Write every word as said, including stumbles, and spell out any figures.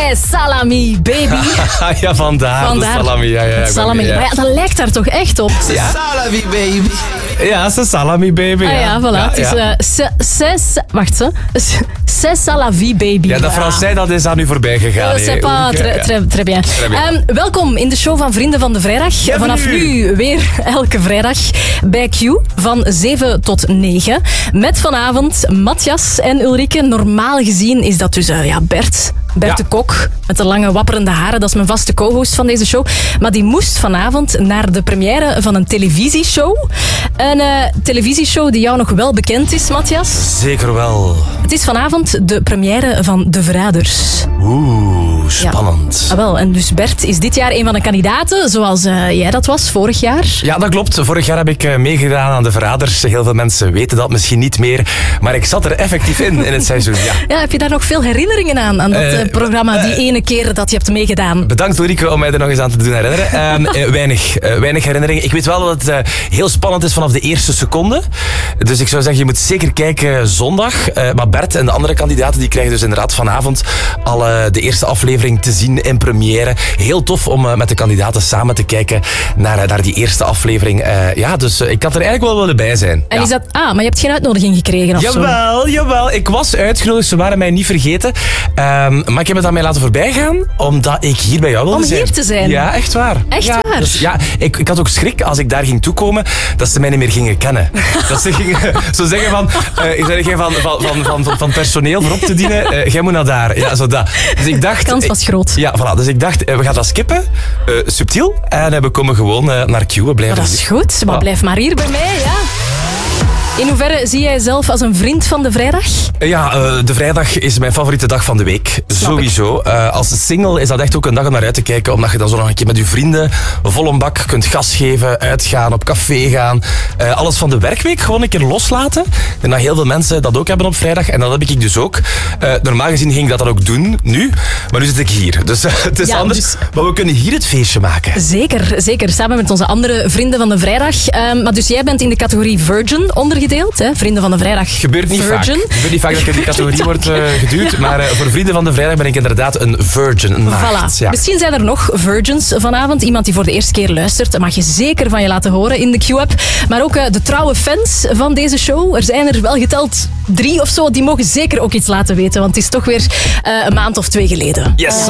C'est salami, baby. ja, vandaar, Vandaar. de salami. Ja, ja, ja, Salami. ja. Maar ja, dat lijkt daar toch echt op? Ja. Salami, baby. Ja, c'est salami, baby. Ah ja, voilà. Ja, Het is... ja. eh, c'est- c'est- wacht, hè. C'est salami, baby. Ja, dat Français, dat is aan u voorbij gegaan. Uh, hè. c'est pas Oké, très, ja. très, très bien. Très bien. Um, welkom in de show van Vrienden van de Vrijdag. Vanaf nu weer elke vrijdag bij Q van zeven tot negen. Met vanavond Matthias en Ulrike. Normaal gezien is dat dus uh, ja, Bert. Bert Ja. de Kok, met de lange wapperende haren. Dat is mijn vaste co-host van deze show. Maar die moest vanavond naar de première van een televisieshow. Een uh, televisieshow die jou nog wel bekend is, Matthias. Zeker wel. Het is vanavond de première van De Verraders. Oeh, spannend. Ah, wel, en dus Bert is dit jaar een van de kandidaten, zoals uh, jij dat was vorig jaar. Ja, dat klopt. Vorig jaar heb ik uh, meegedaan aan De Verraders. Heel veel mensen weten dat misschien niet meer. Maar ik zat er effectief in, in het seizoen. Ja. Ja, heb je daar nog veel herinneringen aan, aan dat uh, programma, die ene keer dat je hebt meegedaan? Bedankt Ulrike om mij er nog eens aan te doen herinneren. Um, uh, weinig, uh, weinig herinneringen. Ik weet wel dat het uh, heel spannend is vanaf de eerste seconde. Dus ik zou zeggen, je moet zeker kijken zondag. Uh, maar Bert en de andere kandidaten die krijgen dus inderdaad vanavond al uh, de eerste aflevering te zien in première. Heel tof om uh, met de kandidaten samen te kijken naar, uh, naar die eerste aflevering. Uh, ja, dus uh, ik had er eigenlijk wel willen bij zijn. En Ja. is dat... Ah, maar je hebt geen uitnodiging gekregen of zo? Jawel, jawel. Ik was uitgenodigd, ze waren mij niet vergeten. Um, maar ik heb het aan mij laten voorbijgaan, omdat ik hier bij jou wilde Om zijn. hier te zijn? Ja, echt waar. Echt ja, waar? Dus, ja, ik, ik had ook schrik als ik daar ging toekomen, dat ze mij niet meer gingen kennen. Dat ze gingen zo zeggen van, uh, ik zei van, van, van, van, van, van personeel voor op te dienen, uh, jij moet naar daar. Ja, zo dat. Dus ik dacht... De kans was groot. Ja, voilà. Dus ik dacht, uh, we gaan dat skippen, uh, subtiel, en uh, we komen gewoon uh, naar Q. We blijven Maar dat is goed, maar Ja. blijf maar hier bij mij, ja. In hoeverre zie jij jezelf als een vriend van de vrijdag? Ja, uh, de vrijdag is mijn favoriete dag van de week. Snap Sowieso. Uh, als single is dat echt ook een dag om naar uit te kijken, omdat je dan zo nog een keer met je vrienden vol een bak kunt gas geven, uitgaan, op café gaan. Uh, alles van de werkweek gewoon een keer loslaten. Ik denk dat heel veel mensen dat ook hebben op vrijdag en dat heb ik dus ook. Uh, normaal gezien ging ik dat dan ook doen, nu. Maar nu zit ik hier. Dus uh, het is Ja, anders. dus- Maar we kunnen hier het feestje maken. Zeker, zeker. Samen met onze andere Vrienden van de Vrijdag. Um, maar dus jij bent in de categorie Virgin ondergedeeld, hè? Vrienden van de Vrijdag. Gebeurt niet Virgin. vaak. Gebeurt niet vaak dat ik in die categorie word uh, geduwd. Maar uh, voor Vrienden van de Vrijdag ben ik inderdaad een virgin, een maagd. Voilà. Ja. Misschien zijn er nog virgins vanavond. Iemand die voor de eerste keer luistert. Dat mag je zeker van je laten horen in de Q-app. Maar ook uh, de trouwe fans van deze show. Er zijn er wel geteld drie of zo. Die mogen zeker ook iets laten weten. Want het is toch weer uh, een maand of twee geleden. Yes.